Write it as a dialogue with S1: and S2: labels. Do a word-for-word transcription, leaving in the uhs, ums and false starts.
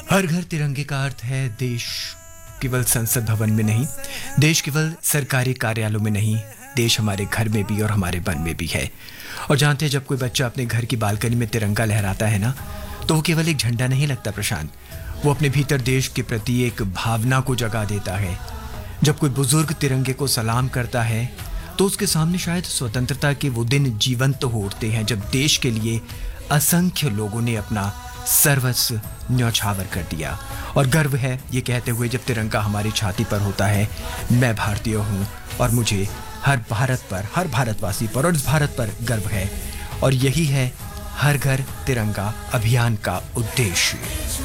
S1: हर घर तिरंगे का अर्थ है देश केवल संसद भवन में नहीं, देश केवल सरकारी कार्यालयों में नहीं, देश हमारे घर में भी और हमारे मन में भी है। और जानते हैं, जब कोई बच्चा अपने घर की बालकनी में तिरंगा लहराता है ना, तो वो केवल एक झंडा नहीं लगता प्रशांत, वो अपने भीतर देश के प्रति एक भावना को जगा देता है। जब कोई बुजुर्ग तिरंगे को सलाम करता है तो उसके सामने शायद स्वतंत्रता के वो दिन जीवंत हो उठते हैं, जब देश के लिए असंख्य लोगों ने अपना सर्वस्व न्यौछावर कर दिया। और गर्व है ये कहते हुए जब तिरंगा हमारी छाती पर होता है, मैं भारतीय हूँ और मुझे हर भारत पर, हर भारतवासी पर और इस भारत पर गर्व है। और यही है हर घर तिरंगा अभियान का उद्देश्य।